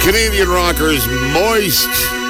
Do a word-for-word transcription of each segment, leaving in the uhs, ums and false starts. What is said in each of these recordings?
Canadian rockers Moist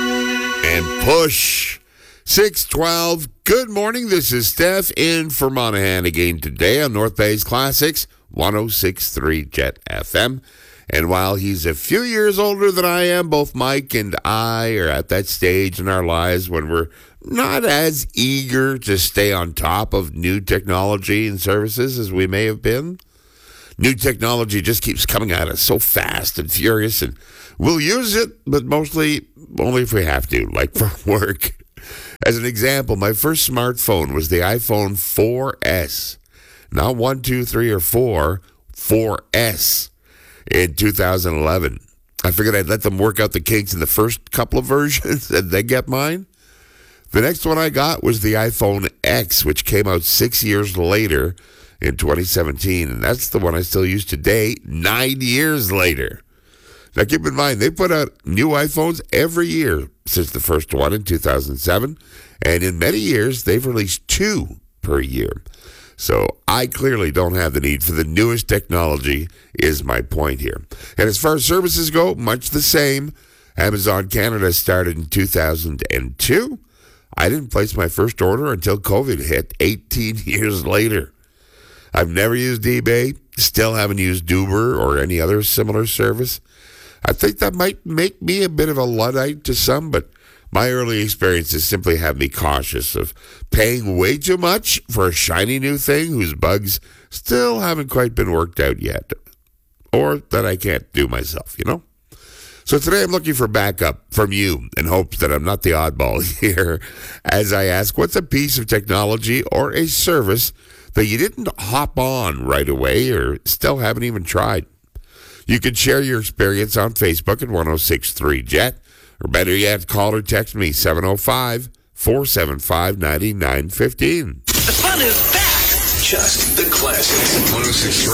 and Push. six twelve. Good morning. This is Steph in for Monahan again today on North Bay's Classics, one oh six point three Jet F M. And while he's a few years older than I am, both Mike and I are at that stage in our lives when we're not as eager to stay on top of new technology and services as we may have been. New technology just keeps coming at us so fast and furious, and we'll use it, but mostly only if we have to, like for work. As an example, my first smartphone was the iPhone four S. Not one, two, three, or four, four S in two thousand eleven. I figured I'd let them work out the kinks in the first couple of versions and then get mine. The next one I got was the iPhone X, which came out six years later in twenty seventeen, and that's the one I still use today, nine years later. Now, keep in mind, they put out new iPhones every year since the first one in two thousand seven, and in many years, they've released two per year. So I clearly don't have the need for the newest technology, is my point here. And as far as services go, much the same. Amazon Canada started in two thousand two. I didn't place my first order until COVID hit eighteen years later. I've never used eBay, still haven't used Uber or any other similar service. I think that might make me a bit of a Luddite to some, but my early experiences simply have me cautious of paying way too much for a shiny new thing whose bugs still haven't quite been worked out yet, or that I can't do myself, you know? So today I'm looking for backup from you in hopes that I'm not the oddball here as I ask, what's a piece of technology or a service that you didn't hop on right away or still haven't even tried? You can share your experience on Facebook at one oh six point three Jet, or better yet, call or text me seven oh five, four seven five, nine nine one five. The fun is back. Just the classics. one oh six point three